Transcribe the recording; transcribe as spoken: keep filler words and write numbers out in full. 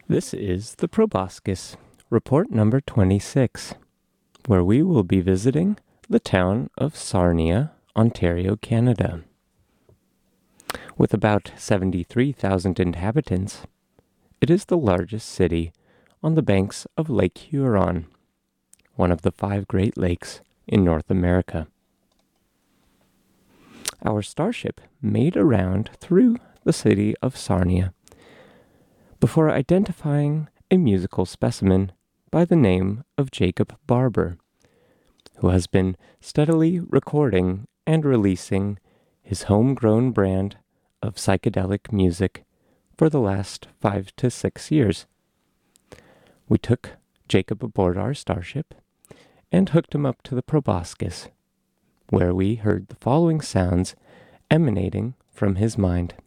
This is the Proboscis, report number twenty-six, where we will be visiting the town of Sarnia, Ontario, Canada. With about seventy-three thousand inhabitants, it is the largest city on the banks of Lake Huron, one of the five Great Lakes in North America. Our starship made a round through the city of Sarnia before identifying a musical specimen by the name of Jacob Barber, who has been steadily recording and releasing his homegrown brand of psychedelic music for the last five to six years. We took Jacob aboard our starship and hooked him up to the proboscis, where we heard the following sounds emanating from his mind.